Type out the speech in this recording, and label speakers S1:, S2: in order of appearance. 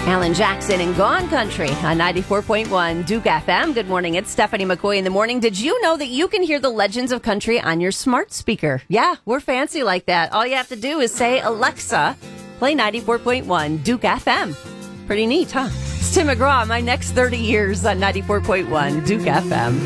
S1: Alan Jackson and Gone Country on 94.1 Duke FM. Good morning. It's Stephanie McCoy in the morning. Did you know that you can hear the Legends of Country on your smart speaker? Yeah, we're fancy like that. All you have to do is say, Alexa, play 94.1 Duke FM. Pretty neat, huh? It's Tim McGraw. My next 30 years on 94.1 Duke FM.